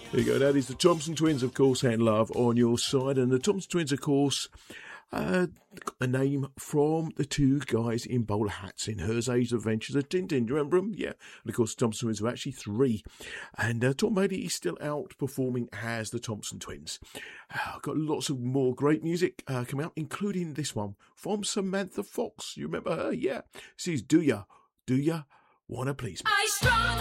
There you go. That is the Thompson Twins, of course, and Love on Your Side. And the Thompson Twins, of course, got a name from the two guys in bowler hats in Her Age Adventures of Tintin. Do you remember them? Yeah. And of course, the Thompson Twins were actually three. And Tom Brady is still out performing as the Thompson Twins. Got lots of more great music coming out, including this one from Samantha Fox. You remember her? Yeah. This is Do Ya Wanna Please Me?